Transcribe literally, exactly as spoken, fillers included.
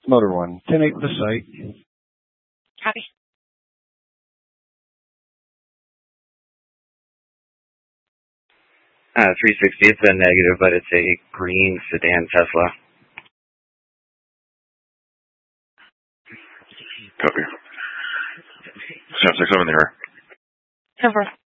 Motor one, ten eight to the site. Copy. Uh, three sixty, it's a negative, but it's a green sedan Tesla. Copy. seven six seven in the air. Over.